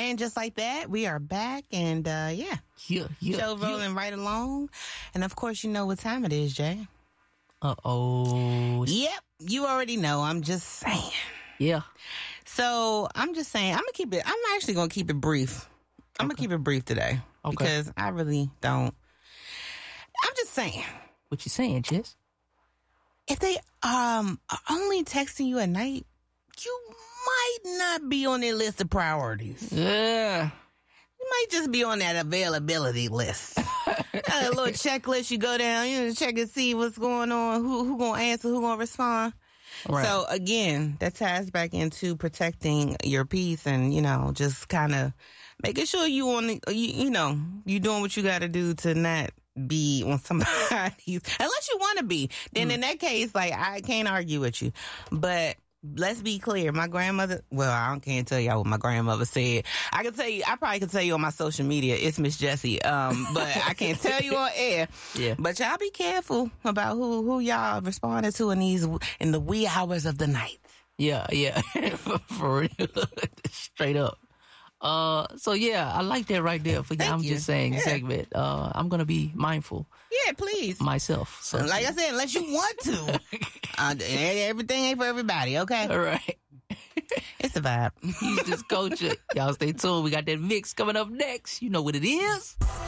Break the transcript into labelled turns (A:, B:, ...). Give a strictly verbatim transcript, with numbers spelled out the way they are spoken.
A: And just like that, we are back. And, uh, yeah.
B: Yeah, yeah.
A: Show rolling
B: yeah.
A: right along. And, of course, you know what time it is, Jay.
B: Uh-oh.
A: Yep. You already know. I'm just saying.
B: Yeah.
A: So, I'm just saying, I'm going to keep it, I'm actually going to keep it brief. I'm okay. going to keep it brief today.
B: Okay.
A: Because I really don't. I'm just saying.
B: What you saying, Jess?
A: If they um are only texting you at night, you might not be on their list of priorities.
B: Yeah.
A: You might just be on that availability list. A little checklist you go down, you know, check and see what's going on, who who gonna answer, who gonna respond. Right. So again, that ties back into protecting your peace and, you know, just kind of making sure you on the, you, you know, you doing what you got to do to not be on somebody's, unless you want to be. Then mm. in that case, like, I can't argue with you. But let's be clear. My grandmother, well, I can't tell y'all what my grandmother said. I can tell you, I probably can tell you on my social media, it's Miss Jessie. Um, but I can't tell you on air.
B: Yeah.
A: But y'all be careful about who, who y'all responded to in these, in the wee hours of the night.
B: Yeah, yeah. for, for real. Straight up. Uh, so yeah, I like that right there for you. I'm you. just saying yeah. segment. Uh, I'm gonna be mindful.
A: Yeah, please.
B: Myself. So
A: like I said, unless you want to. uh, everything ain't for everybody, okay?
B: All right.
A: It's a vibe.
B: He's just coaching. Y'all stay tuned. We got that mix coming up next. You know what it is.